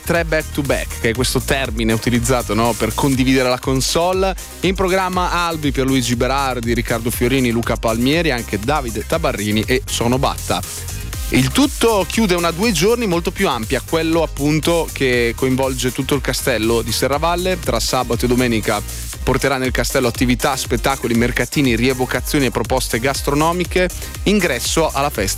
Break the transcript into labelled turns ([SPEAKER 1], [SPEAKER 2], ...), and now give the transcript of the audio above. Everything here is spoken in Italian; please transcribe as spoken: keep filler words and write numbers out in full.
[SPEAKER 1] tre back to back, che è questo termine utilizzato, no, per condividere la console. In programma Albi, Pierluigi Berardi, Riccardo Fiorini, Luca Palmieri, anche Davide Tabarrini e Sono Batta. Il tutto chiude una due giorni molto più ampia, quello appunto che coinvolge tutto il castello di Serravalle. Tra sabato e domenica porterà nel castello attività, spettacoli, mercatini, rievocazioni e proposte gastronomiche. Ingresso alla festa